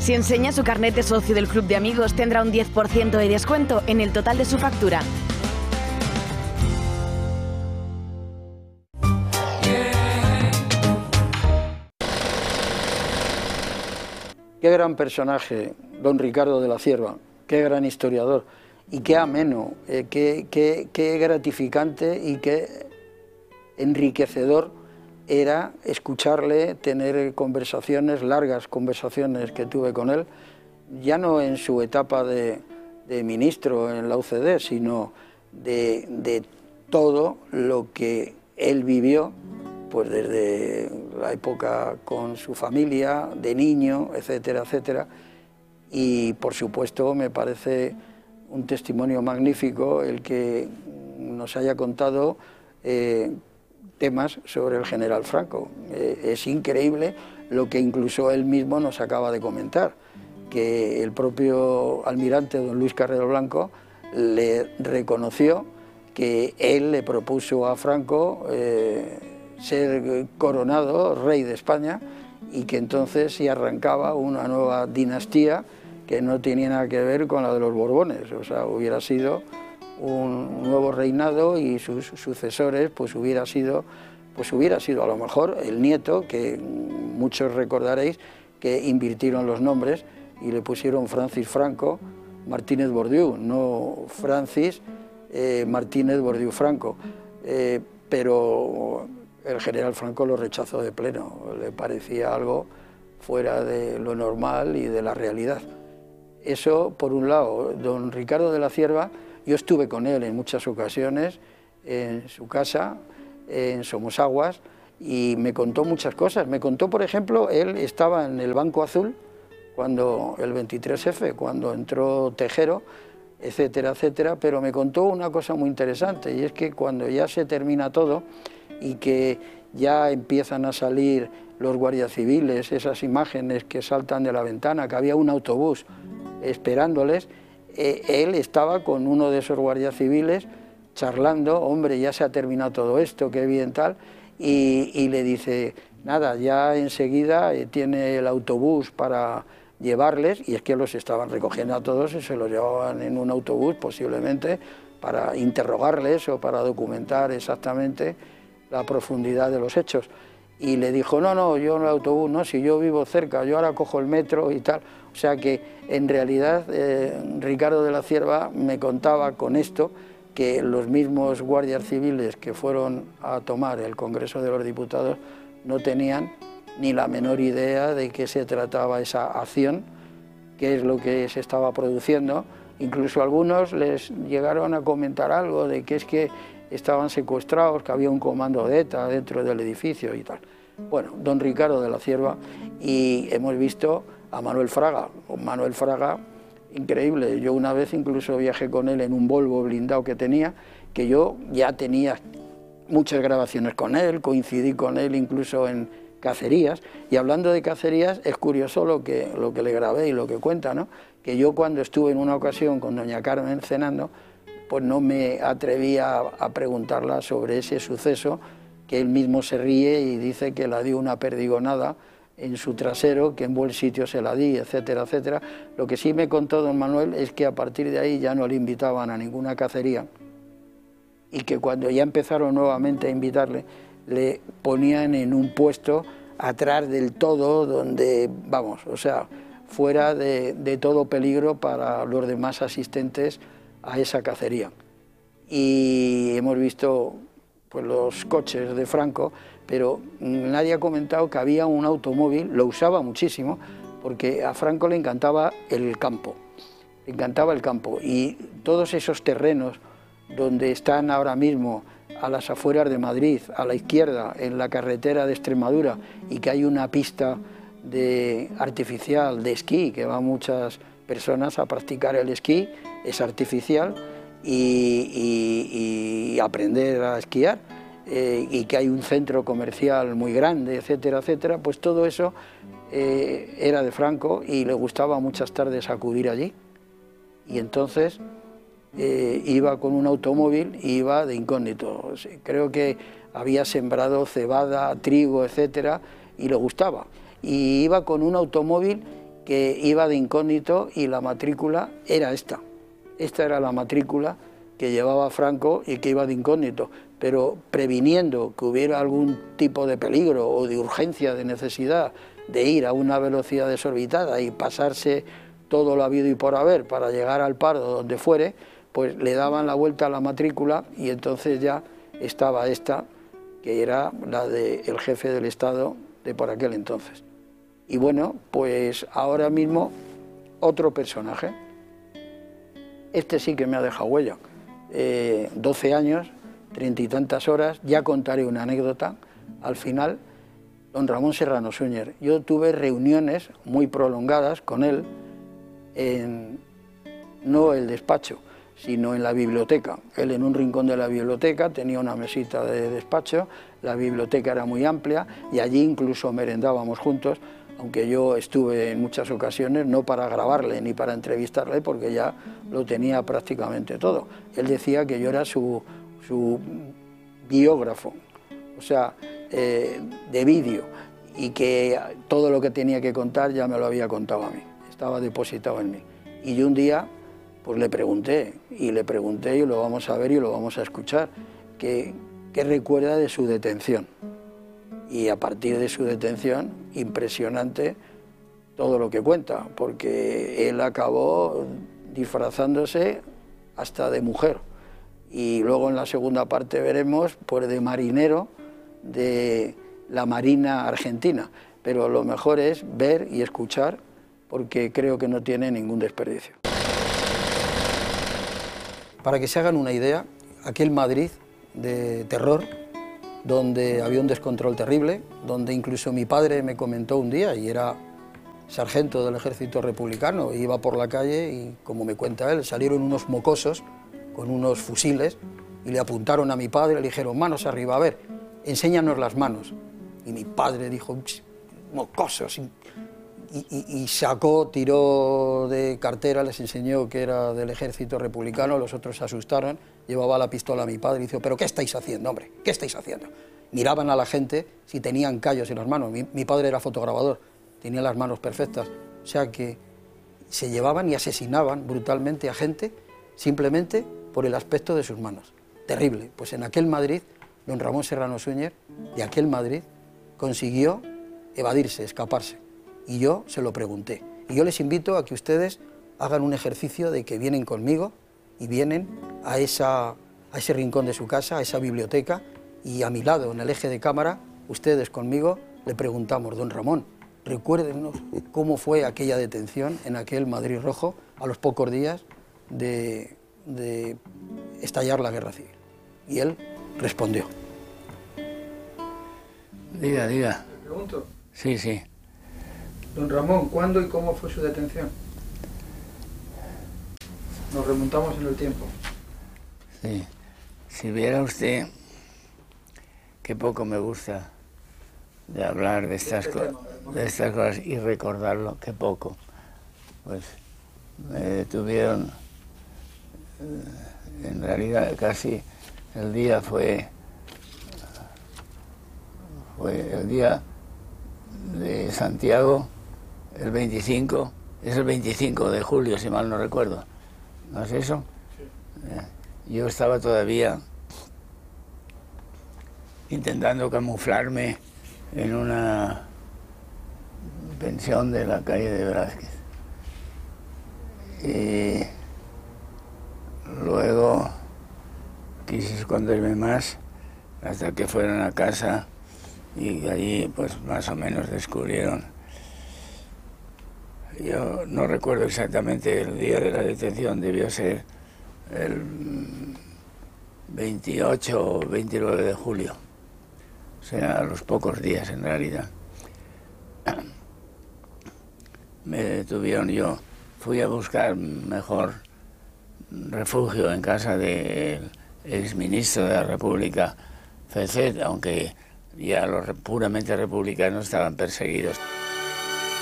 Si enseña su carnet de socio del Club de Amigos, tendrá un 10% de descuento en el total de su factura. Qué gran personaje, don Ricardo de la Cierva, qué gran historiador, y qué ameno, qué gratificante y qué enriquecedor era escucharle, tener conversaciones, largas conversaciones que tuve con él, ya no en su etapa de ministro en la UCD, sino de todo lo que él vivió, pues desde la época con su familia, de niño, etcétera, etcétera. Y por supuesto me parece un testimonio magnífico el que nos haya contado temas sobre el general Franco. Es increíble lo que incluso él mismo nos acaba de comentar, que el propio almirante don Luis Carrero Blanco le reconoció que él le propuso a Franco ser coronado rey de España y que entonces se arrancaba una nueva dinastía que no tenía nada que ver con la de los Borbones, o sea, hubiera sido un nuevo reinado y sus sucesores pues hubiera sido a lo mejor el nieto, que muchos recordaréis que invirtieron los nombres y le pusieron Francis Franco Martínez Bordiú, no Francis Martínez Bordiú Franco, pero el general Franco lo rechazó de pleno, le parecía algo fuera de lo normal y de la realidad. Eso por un lado. Don Ricardo de la Cierva, yo estuve con él en muchas ocasiones en su casa, en Somosaguas, y me contó muchas cosas. Me contó, por ejemplo, él estaba en el Banco Azul, cuando el 23F, cuando entró Tejero, etcétera, etcétera, pero me contó una cosa muy interesante, y es que cuando ya se termina todo y que ya empiezan a salir los guardias civiles, esas imágenes que saltan de la ventana, que había un autobús esperándoles, él estaba con uno de esos guardias civiles charlando, hombre, ya se ha terminado todo esto, qué bien tal, y le dice, nada, ya enseguida tiene el autobús para llevarles, y es que los estaban recogiendo a todos y se los llevaban en un autobús posiblemente para interrogarles o para documentar exactamente la profundidad de los hechos. Y le dijo, no, yo en el autobús, no, si yo vivo cerca, yo ahora cojo el metro y tal. O sea que en realidad Ricardo de la Cierva me contaba con esto que los mismos guardias civiles que fueron a tomar el Congreso de los Diputados no tenían ni la menor idea de qué se trataba esa acción, qué es lo que se estaba produciendo. Incluso algunos les llegaron a comentar algo de que es que estaban secuestrados, que había un comando de ETA dentro del edificio y tal. Bueno, don Ricardo de la Cierva, y hemos visto a Manuel Fraga. Manuel Fraga, increíble. Yo una vez incluso viajé con él en un Volvo blindado que tenía, que yo ya tenía muchas grabaciones con él, coincidí con él incluso en cacerías, y hablando de cacerías es curioso lo que le grabé y lo que cuenta, ¿no? Que yo cuando estuve en una ocasión con doña Carmen cenando, pues no me atrevía a preguntarla sobre ese suceso, que él mismo se ríe y dice que la dio una perdigonada en su trasero, que en buen sitio se la di, etcétera, etcétera. Lo que sí me contó don Manuel es que a partir de ahí ya no le invitaban a ninguna cacería, y que cuando ya empezaron nuevamente a invitarle, le ponían en un puesto atrás del todo, donde, vamos, o sea, fuera de todo peligro para los demás asistentes a esa cacería. Y hemos visto pues los coches de Franco, pero nadie ha comentado que había un automóvil, lo usaba muchísimo, porque a Franco le encantaba el campo, y todos esos terrenos donde están ahora mismo a las afueras de Madrid, a la izquierda, en la carretera de Extremadura, y que hay una pista artificial de esquí, que van muchas personas a practicar el esquí, es artificial, y aprender a esquiar, y que hay un centro comercial muy grande, etcétera, etcétera, pues todo eso era de Franco y le gustaba muchas tardes acudir allí. Y entonces iba con un automóvil y iba de incógnito. Creo que había sembrado cebada, trigo, etcétera, y le gustaba. Y iba con un automóvil que iba de incógnito y la matrícula era esta. Esta era la matrícula que llevaba Franco y que iba de incógnito, pero previniendo que hubiera algún tipo de peligro o de urgencia, de necesidad de ir a una velocidad desorbitada y pasarse todo lo habido y por haber para llegar al Pardo, donde fuere, pues le daban la vuelta a la matrícula y entonces ya estaba esta, que era la del jefe del Estado de por aquel entonces. Y bueno, pues ahora mismo otro personaje. Este sí que me ha dejado huella. 12 años, 30 y tantas horas, ya contaré una anécdota. Al final, don Ramón Serrano Suñer, yo tuve reuniones muy prolongadas con él, no el despacho, sino en la biblioteca. Él en un rincón de la biblioteca tenía una mesita de despacho, la biblioteca era muy amplia y allí incluso merendábamos juntos, aunque yo estuve en muchas ocasiones no para grabarle ni para entrevistarle porque ya lo tenía prácticamente todo. Él decía que yo era su biógrafo, o sea, de vídeo, y que todo lo que tenía que contar ya me lo había contado a mí, estaba depositado en mí. Y yo un día pues le pregunté y lo vamos a ver y lo vamos a escuchar, qué recuerda de su detención. Y a partir de su detención, impresionante todo lo que cuenta, porque él acabó disfrazándose hasta de mujer. Y luego en la segunda parte veremos pues de marinero de la Marina Argentina. Pero lo mejor es ver y escuchar, porque creo que no tiene ningún desperdicio. Para que se hagan una idea, aquel Madrid de terror, donde había un descontrol terrible, donde incluso mi padre me comentó un día, y era sargento del ejército republicano, iba por la calle y, como me cuenta él, salieron unos mocosos con unos fusiles y le apuntaron a mi padre, le dijeron, manos arriba, a ver, enséñanos las manos. Y mi padre dijo, mocosos, y sacó, tiró de cartera, les enseñó que era del ejército republicano, los otros se asustaron, llevaba la pistola a mi padre y dijo, pero ¿qué estáis haciendo, hombre? ¿Qué estáis haciendo? Miraban a la gente si tenían callos en las manos. Mi padre era fotograbador, tenía las manos perfectas, o sea que se llevaban y asesinaban brutalmente a gente simplemente por el aspecto de sus manos. Terrible. Pues en aquel Madrid, don Ramón Serrano Suñer, de aquel Madrid, consiguió evadirse, escaparse. Y yo se lo pregunté. Y yo les invito a que ustedes hagan un ejercicio de que vienen conmigo y vienen a ese rincón de su casa, a esa biblioteca, y a mi lado, en el eje de cámara, ustedes conmigo, le preguntamos, don Ramón, recuérdenos cómo fue aquella detención en aquel Madrid rojo a los pocos días de estallar la guerra civil. Y él respondió. Diga. ¿Le pregunto? Sí. Don Ramón, ¿cuándo y cómo fue su detención? Nos remontamos en el tiempo. Sí. Si viera usted qué poco me gusta de hablar de estas cosas y recordarlo, qué poco. Pues me detuvieron, en realidad casi el día fue el día de Santiago, el 25, es el 25 de julio, si mal no recuerdo. ¿No es eso? Sí. Yo estaba todavía intentando camuflarme en una pensión de la calle de Velázquez. Y luego quise esconderme más hasta que fueron a casa y allí pues más o menos descubrieron. Yo no recuerdo exactamente el día de la detención, debió ser el 28 o 29 de julio, o sea, a los pocos días en realidad. Me detuvieron, yo fui a buscar mejor refugio en casa del exministro de la República, Fecet, aunque ya los puramente republicanos estaban perseguidos.